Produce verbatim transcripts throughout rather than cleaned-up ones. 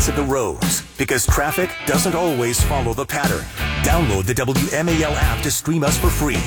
to the roads, because traffic doesn't always follow the pattern. Download the W M A L app to stream us for free.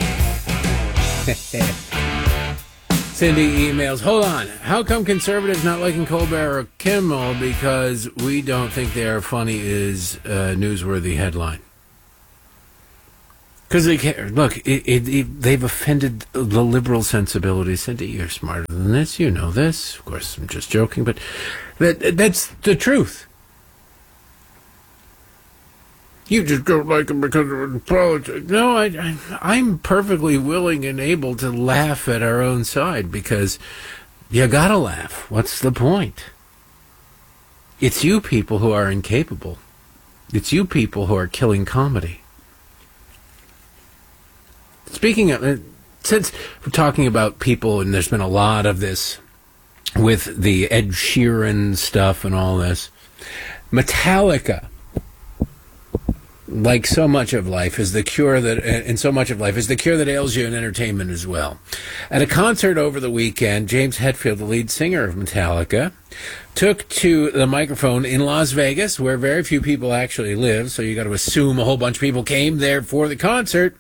Cindy emails, hold on, how come conservatives not liking Colbert or Kimmel because we don't think they are funny is a newsworthy headline? Because they can't, look, it, it, it, they've offended the liberal sensibilities. Cindy, you're smarter than this, you know this. Of course, I'm just joking, but that that's the truth. You just don't like them because of politics. No, I, I, I'm perfectly willing and able to laugh at our own side because you gotta laugh. What's the point? It's you people who are incapable. It's you people who are killing comedy. Speaking of, since we're talking about people, and there's been a lot of this with the Ed Sheeran stuff and all this, Metallica, like so much of life, is the cure that, and so much of life is the cure that ails you in entertainment as well. At a concert over the weekend, James Hetfield, the lead singer of Metallica, took to the microphone in Las Vegas, where very few people actually live, so you got to assume a whole bunch of people came there for the concert.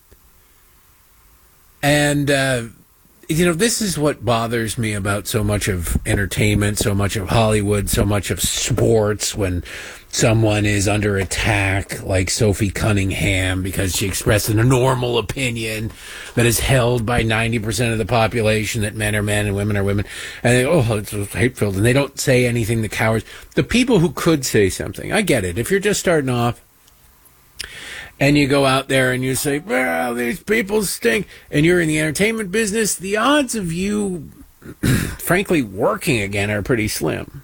And, uh, you know, this is what bothers me about so much of entertainment, so much of Hollywood, so much of sports, when someone is under attack, like Sophie Cunningham, because she expressed a normal opinion that is held by ninety percent of the population, that men are men and women are women. And they, oh, it's hate-filled. And they don't say anything that cowers. The people who could say something, I get it. If you're just starting off, and you go out there and you say, well, these people stink, and you're in the entertainment business, the odds of you, frankly, working again are pretty slim.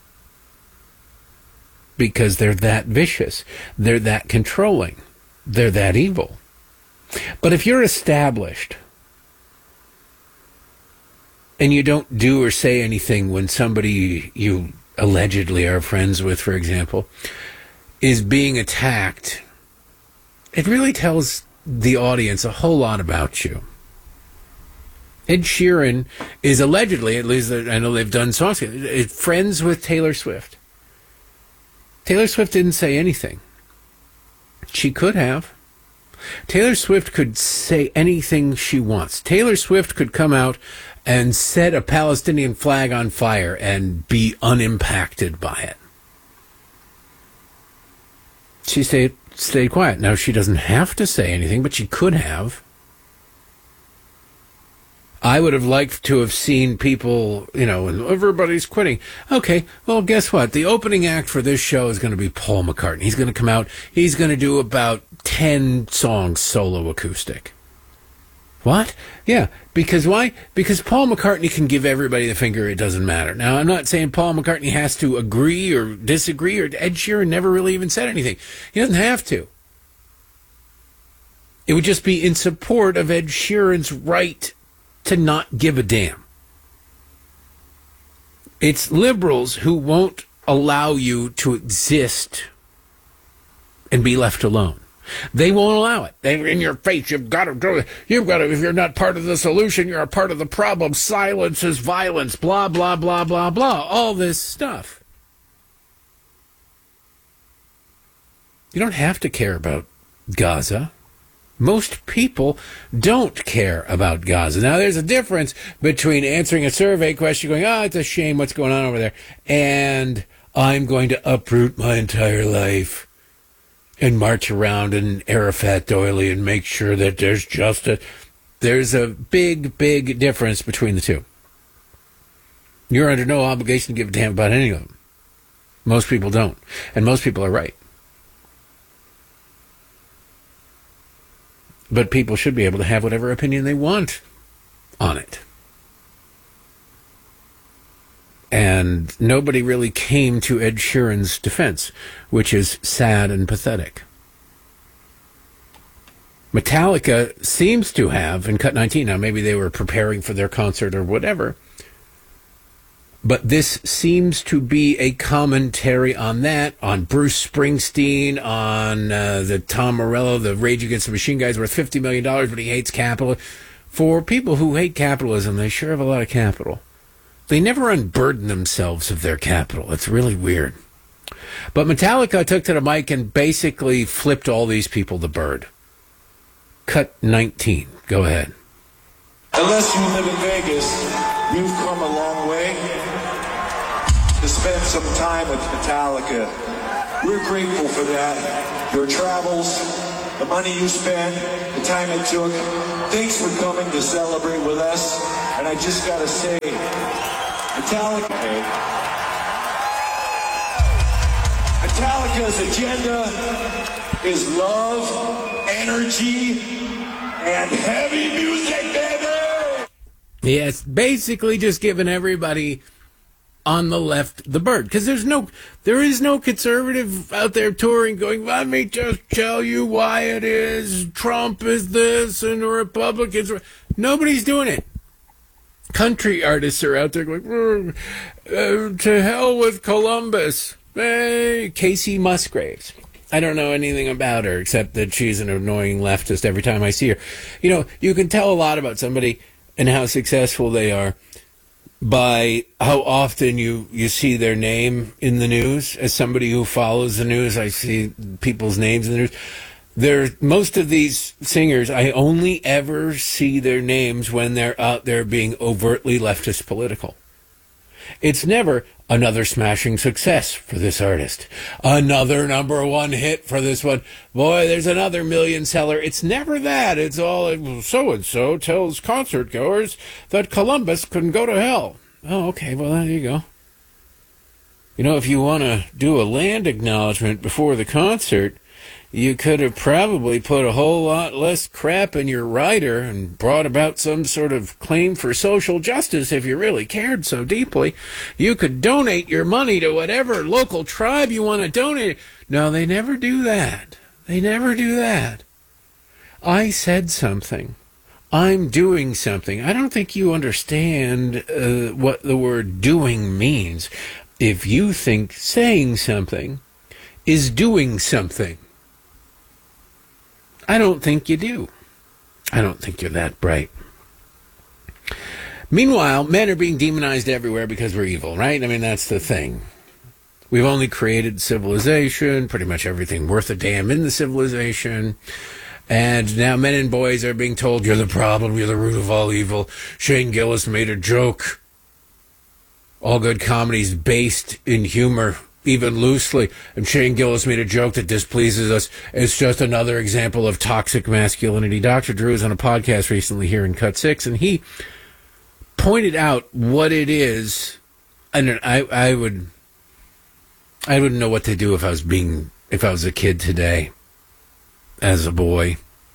Because they're that vicious. They're that controlling. They're that evil. But if you're established, and you don't do or say anything when somebody you allegedly are friends with, for example, is being attacked, it really tells the audience a whole lot about you. Ed Sheeran is allegedly, at least I know they've done songs, friends with Taylor Swift. Taylor Swift didn't say anything. She could have. Taylor Swift could say anything she wants. Taylor Swift could come out and set a Palestinian flag on fire and be unimpacted by it. She stayed stayed quiet. Now, she doesn't have to say anything, but she could have. I would have liked to have seen people, you know, and everybody's quitting. Okay, well, guess what? The opening act for this show is going to be Paul McCartney. He's going to come out. He's going to do about ten songs solo acoustic. What? Yeah, because why? Because Paul McCartney can give everybody the finger. It doesn't matter. Now, I'm not saying Paul McCartney has to agree or disagree, or Ed Sheeran never really even said anything. He doesn't have to. It would just be in support of Ed Sheeran's right to not give a damn. It's liberals who won't allow you to exist and be left alone. They won't allow it. They're in your face. You've got to do it. You've got to, if you're not part of the solution, you're a part of the problem. Silence is violence. Blah, blah, blah, blah, blah. All this stuff. You don't have to care about Gaza. Most people don't care about Gaza. Now, there's a difference between answering a survey question going, oh, it's a shame what's going on over there, and I'm going to uproot my entire life and march around in Arafat doily and make sure that there's justice. There's a big, big difference between the two. You're under no obligation to give a damn about any of them. Most people don't. And most people are right. But people should be able to have whatever opinion they want on it. And nobody really came to Ed Sheeran's defense, which is sad and pathetic. Metallica seems to have, in Cut nineteen, now maybe they were preparing for their concert or whatever, but this seems to be a commentary on that, on Bruce Springsteen, on uh, the Tom Morello, the Rage Against the Machine guy's worth fifty million dollars, but he hates capital. For people who hate capitalism, they sure have a lot of capital. They never unburden themselves of their capital. It's really weird. But Metallica took to the mic and basically flipped all these people the bird. Cut nineteen. Go ahead. Unless you live in Vegas, you've come a long way to spend some time with Metallica. We're grateful for that. Your travels, the money you spent, the time it took. Thanks for coming to celebrate with us. And I just gotta say, Metallica, Metallica's agenda is love, energy, and heavy music, baby! Yes, basically just giving everybody on the left the bird, because there's no, there is no conservative out there touring going, let me just tell you why it is Trump is this and the Republicans. Nobody's doing it. Country artists are out there going, uh, to hell with Columbus. Hey, Casey Musgraves. I don't know anything about her except that she's an annoying leftist every time I see her. You know, you can tell a lot about somebody and how successful they are by how often you, you see their name in the news. As somebody who follows the news, I see people's names in the news. There, most of these singers, I only ever see their names when they're out there being overtly leftist political. It's never another smashing success for this artist, another number one hit for this one. Boy, there's another million seller. It's never that. It's all so-and-so tells concert goers that Columbus couldn't go to hell. Oh, okay. Well, there you go. You know, if you want to do a land acknowledgement before the concert, you could have probably put a whole lot less crap in your rider and brought about some sort of claim for social justice if you really cared so deeply. You could donate your money to whatever local tribe you want to donate. No, they never do that. They never do that. I said something. I'm doing something. I don't think you understand uh, what the word doing means. If you think saying something is doing something, I don't think you do. I don't think you're that bright. Meanwhile, men are being demonized everywhere because we're evil, right? I mean, that's the thing. We've only created civilization, pretty much everything worth a damn in the civilization. And now men and boys are being told, you're the problem, you're the root of all evil. Shane Gillis made a joke. All good comedy is based in humor, even loosely. And Shane Gillis made a joke that displeases us. It's just another example of toxic masculinity. Doctor Drew was on a podcast recently here in Cut Six, and he pointed out what it is. And I, I would, I wouldn't know what to do if I was being, if I was a kid today, as a boy.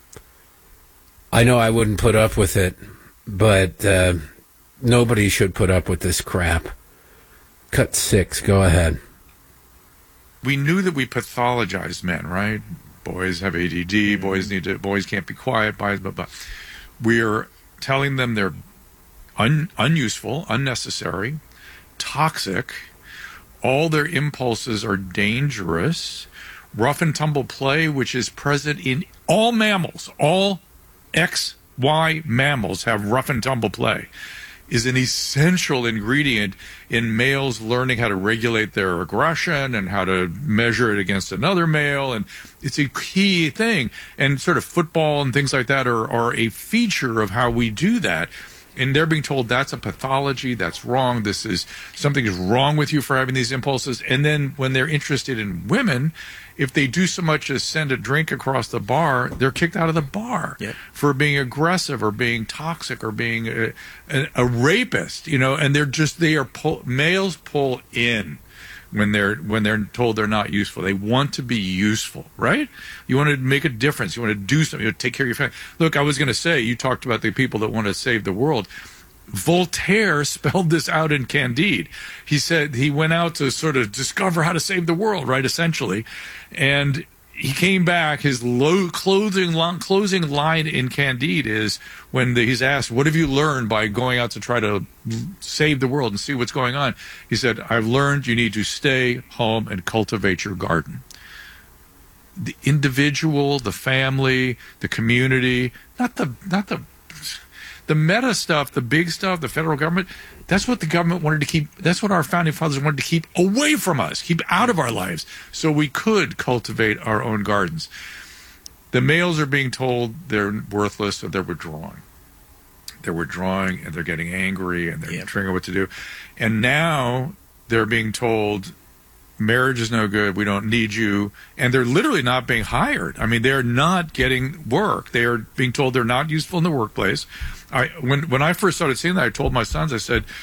I know I wouldn't put up with it, but uh, nobody should put up with this crap. Cut Six, go ahead. We knew that we pathologized men, right? Boys have A D D, boys need to, boys can't be quiet, boys, blah, blah. We're telling them they're un, unuseful, unnecessary, toxic. All their impulses are dangerous. Rough and tumble play, which is present in all mammals, all X, Y mammals have rough and tumble play, is an essential ingredient in males learning how to regulate their aggression and how to measure it against another male. And it's a key thing. And sort of football and things like that are, are a feature of how we do that. And they're being told that's a pathology, that's wrong, this is, something is wrong with you for having these impulses. And then when they're interested in women, if they do so much as send a drink across the bar, they're kicked out of the bar yep. for being aggressive or being toxic or being a, a, a rapist, you know, and they're just, they are, pull, males pull in when they're when they're told they're not useful. They want to be useful, right? You want to make a difference. You want to do something. You want to take care of your family. Look, I was going to say, you talked about the people that want to save the world. Voltaire spelled this out in Candide. He said he went out to sort of discover how to save the world, right, essentially. And he came back, his low closing, closing line in Candide is when the, he's asked, what have you learned by going out to try to save the world and see what's going on? He said, I've learned you need to stay home and cultivate your garden. The individual, the family, the community, not the, not the, The meta stuff, the big stuff, the federal government, that's what the government wanted to keep, that's what our founding fathers wanted to keep away from us, keep out of our lives, so we could cultivate our own gardens. The males are being told they're worthless, so they're withdrawing. They're withdrawing, and they're getting angry, and they're Yep. figuring out what to do. And now they're being told, marriage is no good, we don't need you, and they're literally not being hired. I mean, they're not getting work. They are being told they're not useful in the workplace. I when when I first started seeing that, I told my sons, I said,